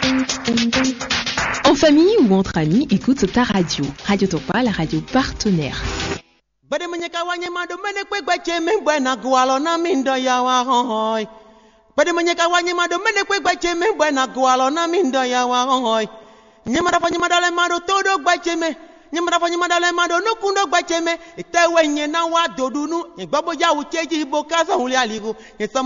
En famille ou entre amis, écoute ta radio. Radio Topa, la radio partenaire.